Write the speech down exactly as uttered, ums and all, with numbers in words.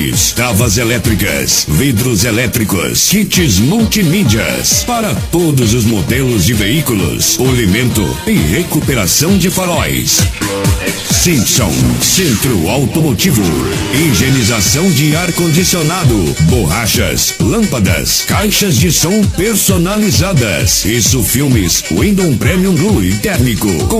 Travas elétricas, vidros elétricos, kits multimídias para todos os modelos de veículos, polimento e recuperação de faróis. Simpson, Centro Automotivo, higienização de ar-condicionado, borrachas, lâmpadas, caixas de som personalizadas, isso filmes, Windows Premium Blue e térmico.